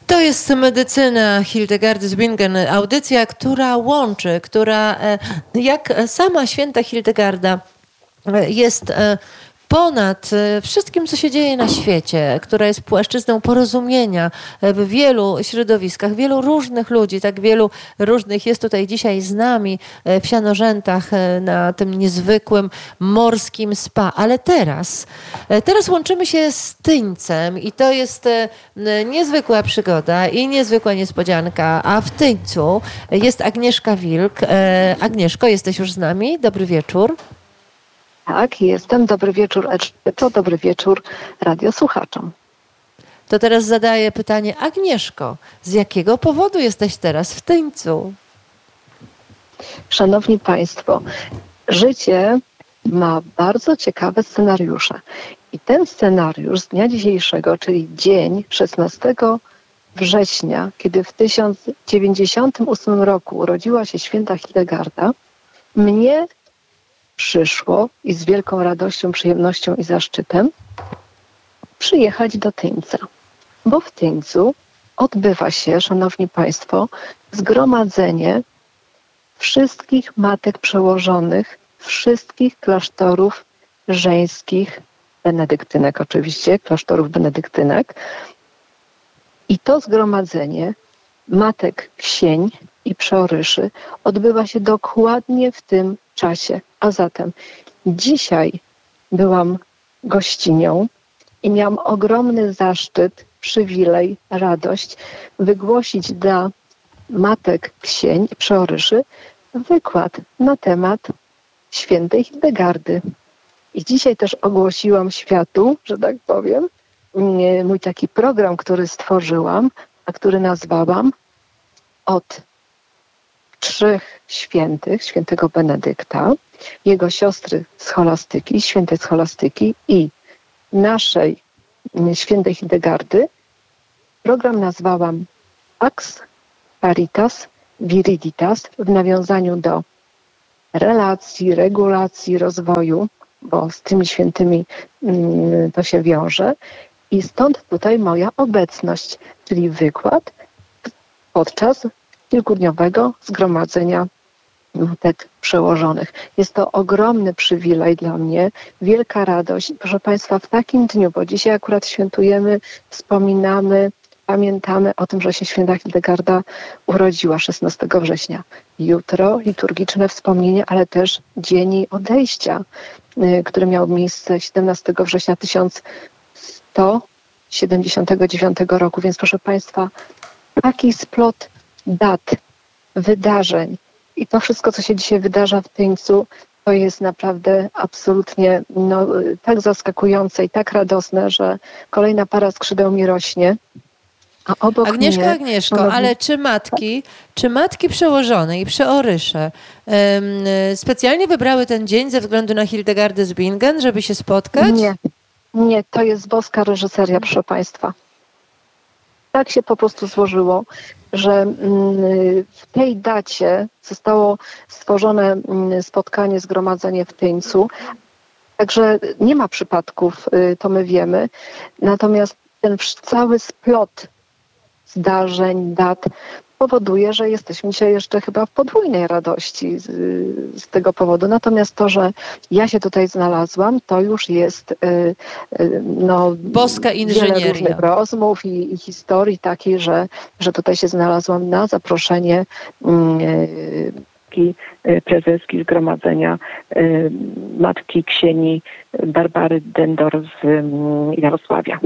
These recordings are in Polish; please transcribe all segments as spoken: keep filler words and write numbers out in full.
To jest Medycyna Hildegardy z Bingen, audycja, która łączy, która jak sama święta Hildegarda jest ponad wszystkim, co się dzieje na świecie, która jest płaszczyzną porozumienia w wielu środowiskach, wielu różnych ludzi, tak wielu różnych jest tutaj dzisiaj z nami w Sianorzętach na tym niezwykłym morskim spa. Ale teraz, teraz łączymy się z Tyńcem i to jest niezwykła przygoda i niezwykła niespodzianka, a w Tyńcu jest Agnieszka Wilk. Agnieszko, jesteś już z nami? Dobry wieczór. Tak, jestem. Dobry wieczór, Elżbieto. Dobry wieczór radiosłuchaczom. To teraz zadaję pytanie, Agnieszko, z jakiego powodu jesteś teraz w Tyńcu? Szanowni Państwo, życie ma bardzo ciekawe scenariusze. I ten scenariusz z dnia dzisiejszego, czyli dzień szesnastego września, kiedy w tysiąc dziewięćdziesiątym ósmym roku urodziła się święta Hildegarda, mnie przyszło i z wielką radością, przyjemnością i zaszczytem przyjechać do Tyńca. Bo w Tyńcu odbywa się, szanowni Państwo, zgromadzenie wszystkich matek przełożonych, wszystkich klasztorów żeńskich, benedyktynek oczywiście, klasztorów benedyktynek. I to zgromadzenie matek księń i przeoryszy odbywa się dokładnie w tym czasie. A zatem dzisiaj byłam gościnią i miałam ogromny zaszczyt, przywilej, radość wygłosić dla matek księń i przeoryszy wykład na temat świętej Hildegardy. I dzisiaj też ogłosiłam światu, że tak powiem, mój taki program, który stworzyłam, a który nazwałam od trzech świętych, świętego Benedykta, jego siostry scholastyki, świętej scholastyki i naszej świętej Hildegardy. Program nazwałam Pax Caritas Viriditas w nawiązaniu do relacji, regulacji, rozwoju, bo z tymi świętymi mm, to się wiąże. I stąd tutaj moja obecność, czyli wykład podczas kilkudniowego zgromadzenia matek przełożonych. Jest to ogromny przywilej dla mnie, wielka radość. Proszę Państwa, w takim dniu, bo dzisiaj akurat świętujemy, wspominamy, pamiętamy o tym, że się święta Hildegarda urodziła szesnastego września. Jutro liturgiczne wspomnienie, ale też dzień jej odejścia, który miał miejsce siedemnastego września tysiąc sto siedemdziesiątego dziewiątego roku. Więc proszę Państwa, taki splot dat, wydarzeń i to wszystko, co się dzisiaj wydarza w Tyńcu, to jest naprawdę absolutnie no, tak zaskakujące i tak radosne, że kolejna para skrzydeł mi rośnie. A obok Agnieszko, mnie, Agnieszko, szanowni... ale czy matki, czy matki przełożone i przeorysze um, specjalnie wybrały ten dzień ze względu na Hildegardę z Bingen, żeby się spotkać? Nie, nie, to jest boska reżyseria, proszę Państwa. Tak się po prostu złożyło, że w tej dacie zostało stworzone spotkanie, zgromadzenie w Tyńcu. Także nie ma przypadków, to my wiemy. Natomiast ten cały splot zdarzeń, dat powoduje, że jesteśmy dzisiaj jeszcze chyba w podwójnej radości z, z tego powodu. Natomiast to, że ja się tutaj znalazłam, to już jest y, y, no, boska inżynieria. Wiele różnych rozmów i, i historii takiej, że, że tutaj się znalazłam na zaproszenie y, prezeski Zgromadzenia y, matki księgi Barbary Dendor z y, Jarosławia.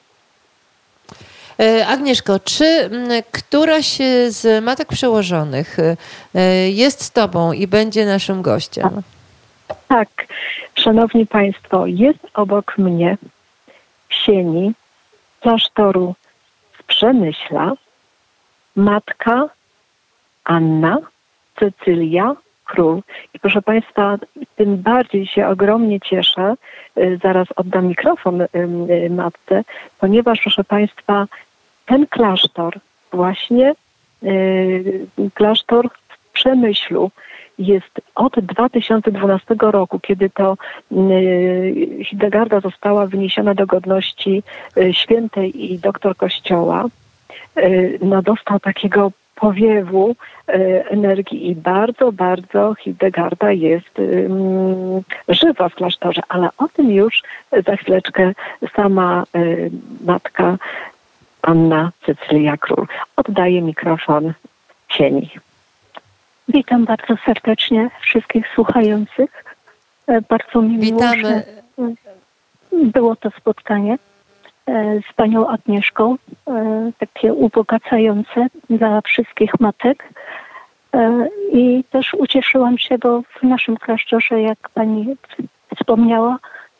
Agnieszko, czy któraś z matek przełożonych jest z Tobą i będzie naszym gościem? Tak, szanowni Państwo, jest obok mnie księgi klasztoru z Przemyśla matka Anna Cecylia Król. I proszę Państwa, tym bardziej się ogromnie cieszę, zaraz oddam mikrofon matce, ponieważ proszę Państwa, ten klasztor, właśnie yy, klasztor w Przemyślu jest od dwa tysiące dwunastego roku, kiedy to yy, Hildegarda została wyniesiona do godności yy, świętej i doktor Kościoła. no, dostał takiego powiewu energii i bardzo, bardzo Hildegarda jest um, żywa w klasztorze, ale o tym już za chwileczkę sama y, matka Anna Cecylia Król. Oddaję mikrofon Sieni. Witam bardzo serdecznie wszystkich słuchających. Bardzo mi miło, Witamy. że było to spotkanie z panią Agnieszką, takie ubogacające dla wszystkich matek. I też ucieszyłam się, bo w naszym klasztorze, jak pani wspomniała,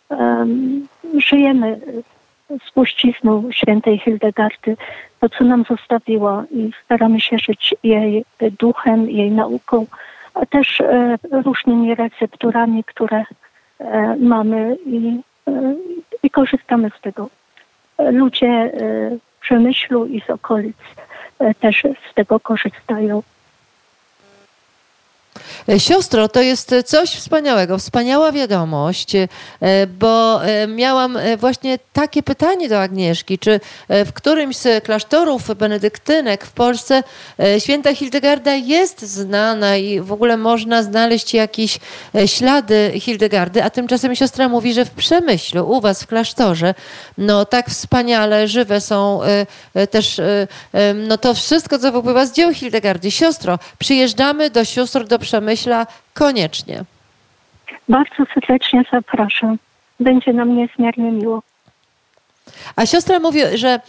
żyjemy z spuścizną świętej Hildegardy, to co nam zostawiła, i staramy się żyć jej duchem, jej nauką, a też różnymi recepturami, które mamy i, i korzystamy z tego. Ludzie w Przemyślu i z okolic też z tego korzystają. Siostro, to jest coś wspaniałego, wspaniała wiadomość, bo miałam właśnie takie pytanie do Agnieszki, czy w którymś z klasztorów benedyktynek w Polsce święta Hildegarda jest znana i w ogóle można znaleźć jakieś ślady Hildegardy, a tymczasem siostra mówi, że w Przemyślu, u was w klasztorze, no tak wspaniale żywe są też no to wszystko, co wypływa z dzieł Hildegardy. Siostro, przyjeżdżamy do sióstr do Przemyśla koniecznie. Bardzo serdecznie zapraszam. Będzie nam niezmiernie miło. A siostra mówi, że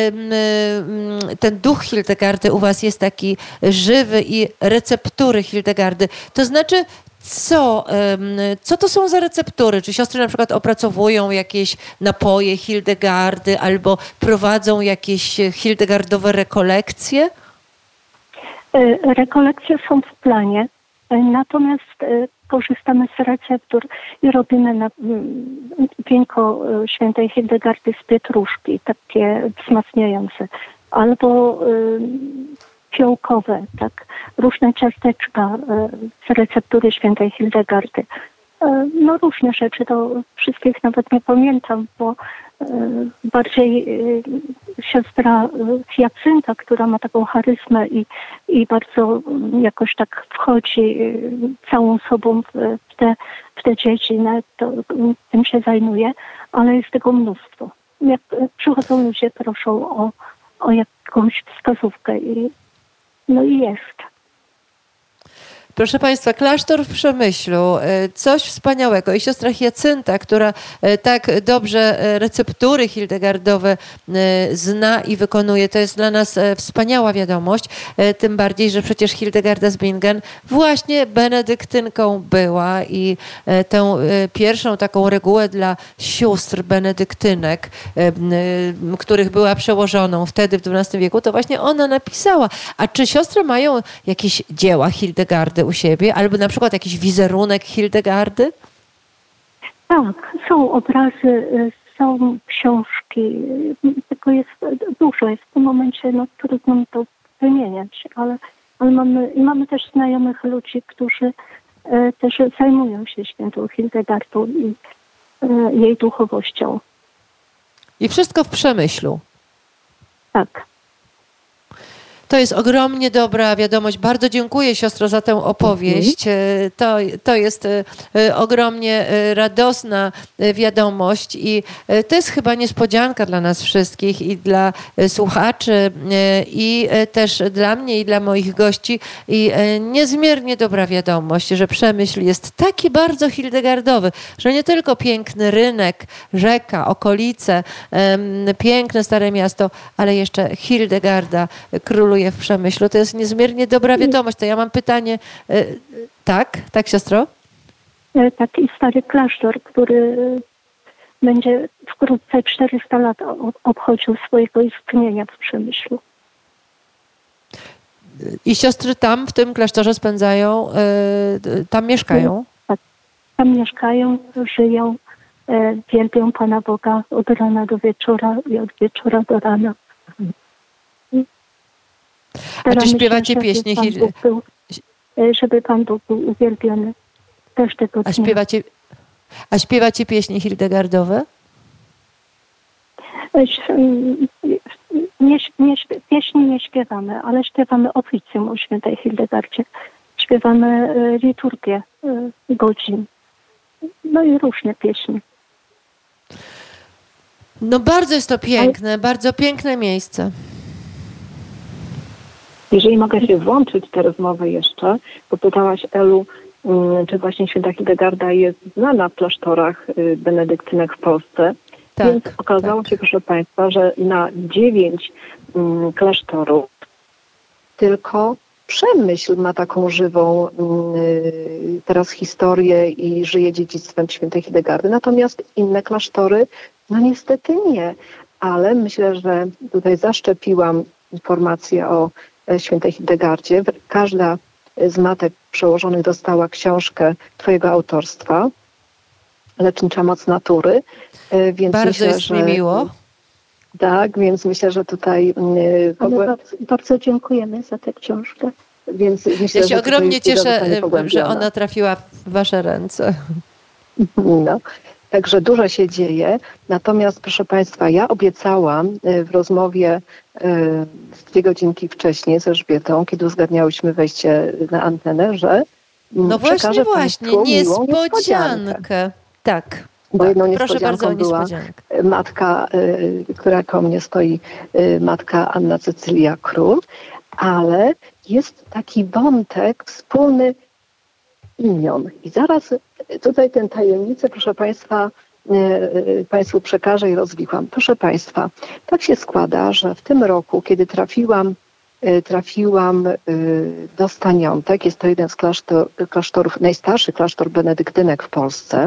ten duch Hildegardy u was jest taki żywy i receptury Hildegardy. To znaczy, co, co to są za receptury? Czy siostry na przykład opracowują jakieś napoje Hildegardy albo prowadzą jakieś hildegardowe rekolekcje? Rekolekcje są w planie, natomiast korzystamy z receptur i robimy na wieńko świętej Hildegardy z pietruszki, takie wzmacniające, albo fiołkowe, tak, różne ciasteczka z receptury świętej Hildegardy. No różne rzeczy, to wszystkich nawet nie pamiętam, bo bardziej siostra Jacynta, która ma taką charyzmę i, i bardzo jakoś tak wchodzi całą sobą w, w, te, w te dziedziny, to tym się zajmuje, ale jest tego mnóstwo. Jak przychodzą ludzie, proszą o, o jakąś wskazówkę i no i jest. Proszę Państwa, klasztor w Przemyślu, coś wspaniałego. I siostra Jacynta, która tak dobrze receptury hildegardowe zna i wykonuje, to jest dla nas wspaniała wiadomość. Tym bardziej, że przecież Hildegarda z Bingen właśnie benedyktynką była i tę pierwszą taką regułę dla sióstr benedyktynek, których była przełożoną wtedy w dwunastym wieku, to właśnie ona napisała. A czy siostry mają jakieś dzieła Hildegardy u siebie, albo na przykład jakiś wizerunek Hildegardy? Tak, są obrazy, są książki, tylko jest dużo, jest w tym momencie, no trudno mi to wymieniać, ale, ale mamy, i mamy też znajomych ludzi, którzy e, też zajmują się świętą Hildegardą i e, jej duchowością. I wszystko w Przemyślu. Tak. To jest ogromnie dobra wiadomość. Bardzo dziękuję, siostro, za tę opowieść. To, to jest ogromnie radosna wiadomość i to jest chyba niespodzianka dla nas wszystkich i dla słuchaczy i też dla mnie i dla moich gości i niezmiernie dobra wiadomość, że Przemyśl jest taki bardzo hildegardowy, że nie tylko piękny rynek, rzeka, okolice, piękne Stare Miasto, ale jeszcze Hildegarda króluje w Przemyślu. To jest niezmiernie dobra wiadomość. To ja mam pytanie. Tak? Tak, siostro? Tak, i stary klasztor, który będzie wkrótce czterysta lat obchodził swojego istnienia w Przemyślu. I siostry tam, w tym klasztorze spędzają, tam mieszkają? Tak, tam mieszkają, żyją, wielbią Pana Boga od rana do wieczora i od wieczora do rana. A czy śpiewacie się, pieśni? Żeby Pan, był, żeby Pan Bóg był uwielbiony też tego dnia. A śpiewacie, a śpiewacie pieśni hildegardowe? Nie, nie, pieśni śpiewamy, ale śpiewamy oficjum o świętej Hildegardzie. Śpiewamy liturgię godzin. No i różne pieśni. No bardzo jest to piękne, ale... bardzo piękne miejsce. Jeżeli mogę się włączyć w tę rozmowę jeszcze, bo pytałaś, Elu, czy właśnie święta Hildegarda jest znana w klasztorach benedyktynek w Polsce. Tak, więc okazało tak. się, proszę Państwa, że na dziewięć um, klasztorów tylko Przemyśl ma taką żywą y, teraz historię i żyje dziedzictwem świętej Hildegardy. Natomiast inne klasztory, no niestety nie. Ale myślę, że tutaj zaszczepiłam informację o świętej Hildegardzie. Każda z matek przełożonych dostała książkę twojego autorstwa, Lecznicza moc natury. Więc bardzo myślę, jest że, mi miło. Tak, więc myślę, że tutaj... Pogłę... Bardzo, bardzo dziękujemy za tę książkę. Więc myślę, ja się że ogromnie cieszę, że ona trafiła w wasze ręce. No. Także dużo się dzieje. Natomiast, proszę Państwa, ja obiecałam w rozmowie z dwie godzinki wcześniej z Elżbietą, kiedy uzgadniałyśmy wejście na antenę, że no przekażę właśnie, Państwu właśnie, miłą niespodziankę. niespodziankę. Tak. Bo tak. jedną Proszę bardzo o niespodzianką była matka, która koło mnie stoi, matka Anna Cecylia Król, ale jest taki wątek wspólny imion. I zaraz tutaj tę tajemnicę, proszę Państwa, Państwu przekażę i rozwikłam. Proszę Państwa, tak się składa, że w tym roku, kiedy trafiłam, trafiłam do Staniątek, jest to jeden z klasztor, klasztorów, najstarszy klasztor benedyktynek w Polsce,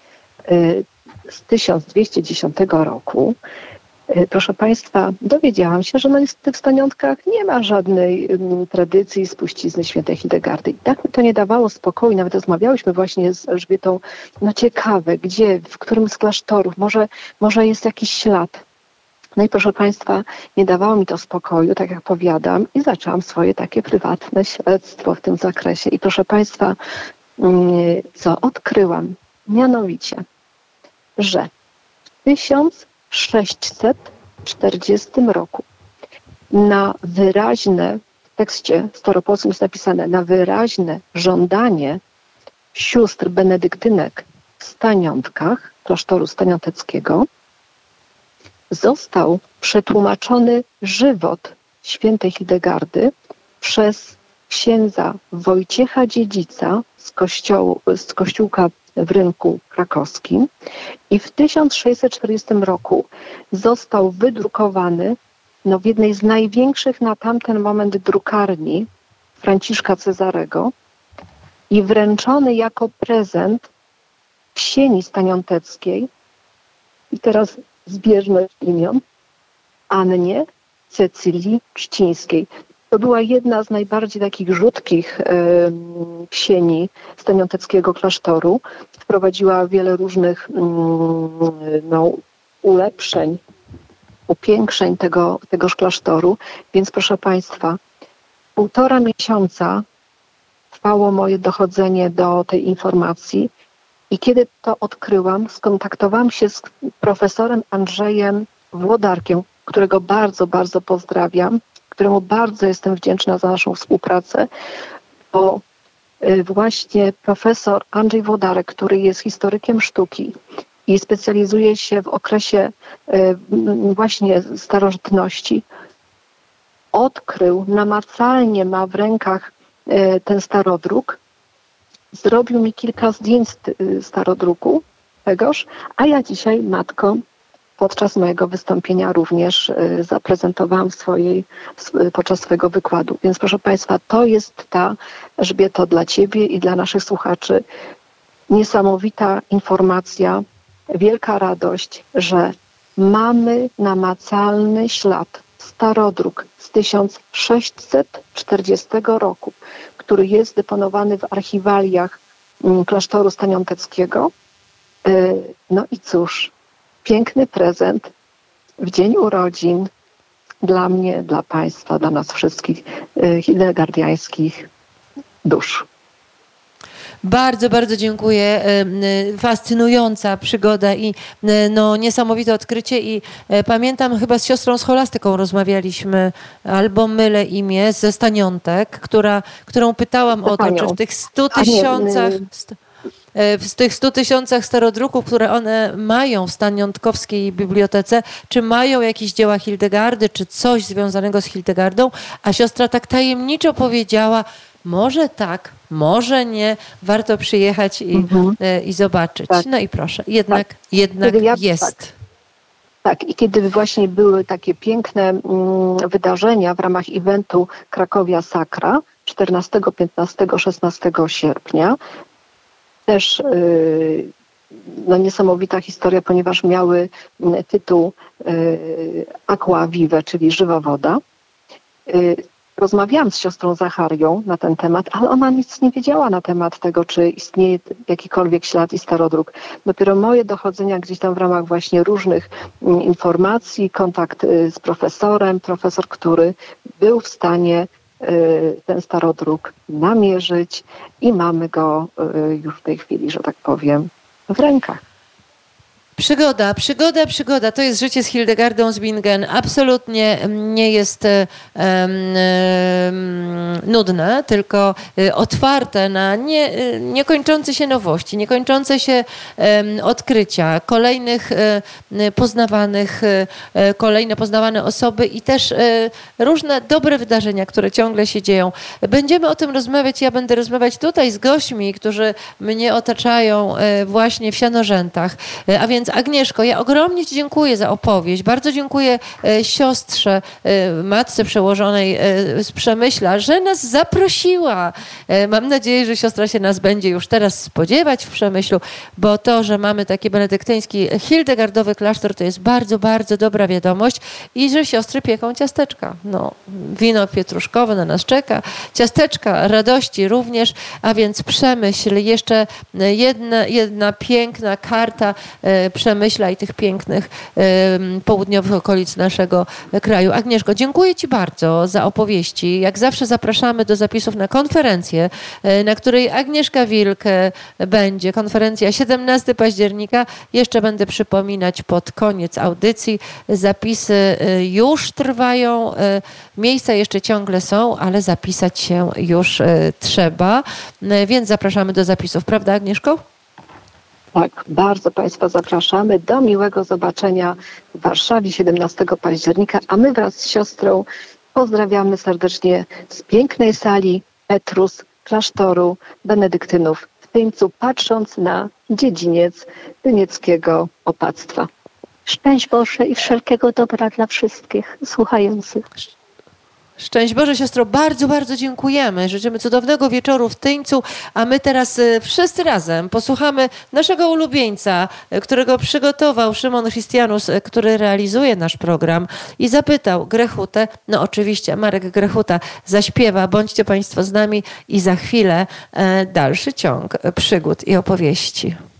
z tysiąc dwieście dziesiątego roku. Proszę Państwa, dowiedziałam się, że no niestety w Staniątkach nie ma żadnej um, tradycji spuścizny świętej Hildegardy. I tak mi to nie dawało spokoju. Nawet rozmawiałyśmy właśnie z Elżbietą, no ciekawe, gdzie, w którym z klasztorów, może, może jest jakiś ślad. No i proszę Państwa, nie dawało mi to spokoju, tak jak powiadam, i zaczęłam swoje takie prywatne śledztwo w tym zakresie. I proszę Państwa, um, co odkryłam? Mianowicie, że w tysiąc sześćset czterdziestym roku na wyraźne, w tekście staropolskim jest napisane, na wyraźne żądanie sióstr benedyktynek w Staniątkach, klasztoru staniąteckiego, został przetłumaczony żywot świętej Hildegardy przez księdza Wojciecha Dziedzica z, kościołu, z kościółka w Rynku Krakowskim i w tysiąc sześćset czterdziestym roku został wydrukowany no, w jednej z największych na tamten moment drukarni Franciszka Cezarego i wręczony jako prezent ksieni staniąteckiej, i teraz zbieżność imion, Annie Cecylii Czcińskiej. To była jedna z najbardziej takich rzutkich y, ksieni staniąteckiego klasztoru. Wprowadziła wiele różnych y, no, ulepszeń, upiększeń tego, tegoż klasztoru. Więc proszę Państwa, półtora miesiąca trwało moje dochodzenie do tej informacji i kiedy to odkryłam, skontaktowałam się z profesorem Andrzejem Włodarkiem, którego bardzo, bardzo pozdrawiam, któremu bardzo jestem wdzięczna za naszą współpracę, bo właśnie profesor Andrzej Włodarek, który jest historykiem sztuki i specjalizuje się w okresie właśnie starożytności, odkrył, namacalnie ma w rękach ten starodruk, zrobił mi kilka zdjęć starodruku tegoż, a ja dzisiaj matką podczas mojego wystąpienia również zaprezentowałam swojej, podczas swojego wykładu. Więc proszę Państwa, to jest ta, Elżbieto, dla Ciebie i dla naszych słuchaczy niesamowita informacja, wielka radość, że mamy namacalny ślad, starodruk z tysiąc sześćset czterdziestego roku, który jest deponowany w archiwaliach klasztoru staniąteckiego. No i cóż, piękny prezent w dzień urodzin dla mnie, dla Państwa, dla nas wszystkich hildegardiańskich dusz. Bardzo, bardzo dziękuję. Fascynująca przygoda i no, niesamowite odkrycie. I pamiętam, chyba z siostrą Scholastyką rozmawialiśmy, albo mylę imię, ze Staniątek, która, którą pytałam o to, czy w tych stu tysiącach... w tych stu tysiącach starodruków, które one mają w Staniątkowskiej bibliotece, czy mają jakieś dzieła Hildegardy, czy coś związanego z Hildegardą, a siostra tak tajemniczo powiedziała, może tak, może nie, warto przyjechać i, mhm. i zobaczyć. Tak. No i proszę, jednak, tak. jednak ja, jest. Tak. Tak, i kiedy właśnie były takie piękne mm, wydarzenia w ramach eventu Krakowia Sakra czternastego, piętnastego, szesnastego sierpnia, też yy, no, niesamowita historia, ponieważ miały tytuł yy, Aqua Vive, czyli żywa woda. Yy, rozmawiałam z siostrą Zacharią na ten temat, ale ona nic nie wiedziała na temat tego, czy istnieje jakikolwiek ślad i starodruk. Dopiero moje dochodzenia gdzieś tam w ramach właśnie różnych yy, informacji, kontakt yy, z profesorem, profesor, który był w stanie ten starodruk namierzyć i mamy go już w tej chwili, że tak powiem, w rękach. Przygoda, przygoda, przygoda. To jest życie z Hildegardą z Bingen. Absolutnie nie jest um, um, nudne, tylko otwarte na nie, niekończące się nowości, niekończące się um, odkrycia, kolejnych um, poznawanych, um, kolejne poznawane osoby i też um, różne dobre wydarzenia, które ciągle się dzieją. Będziemy o tym rozmawiać. Ja będę rozmawiać tutaj z gośćmi, którzy mnie otaczają um, właśnie w Sianorzętach. A więc Agnieszko, ja ogromnie Ci dziękuję za opowieść. Bardzo dziękuję e, siostrze, e, matce przełożonej e, z Przemyśla, że nas zaprosiła. E, mam nadzieję, że siostra się nas będzie już teraz spodziewać w Przemyślu, bo to, że mamy taki benedyktyński, hildegardowy klasztor, to jest bardzo, bardzo dobra wiadomość i że siostry pieką ciasteczka. No, wino pietruszkowe na nas czeka, ciasteczka radości również, a więc Przemyśl, jeszcze jedna, jedna piękna karta e, Przemyśla i tych pięknych y, południowych okolic naszego kraju. Agnieszko, dziękuję Ci bardzo za opowieści. Jak zawsze zapraszamy do zapisów na konferencję, y, na której Agnieszka Wilk y, będzie. Konferencja siedemnastego października. Jeszcze będę przypominać pod koniec audycji. Zapisy y, już trwają. Y, miejsca jeszcze ciągle są, ale zapisać się już y, trzeba. Y, więc zapraszamy do zapisów. Prawda, Agnieszko? Tak, bardzo Państwa zapraszamy do miłego zobaczenia w Warszawie siedemnastego października, a my wraz z siostrą pozdrawiamy serdecznie z pięknej sali Petrus klasztoru benedyktynów w Tyńcu, patrząc na dziedziniec tynieckiego opactwa. Szczęść Boże i wszelkiego dobra dla wszystkich słuchających. Szczęść Boże, siostro, bardzo, bardzo dziękujemy. Życzymy cudownego wieczoru w Tyńcu, a my teraz wszyscy razem posłuchamy naszego ulubieńca, którego przygotował Szymon Christianus, który realizuje nasz program i zapytał Grechutę, no oczywiście Marek Grechuta zaśpiewa, bądźcie Państwo z nami i za chwilę dalszy ciąg przygód i opowieści.